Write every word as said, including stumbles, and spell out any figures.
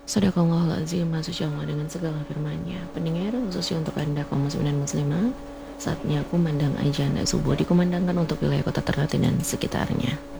Sadaqallahul-azim, maksudnya Allah dengan segala firman-Nya. Pendengar, khususnya untuk Anda kaum muslimin dan muslimah, saatnya kumandang azan subuh dikumandangkan untuk wilayah kota Ternate dan sekitarnya.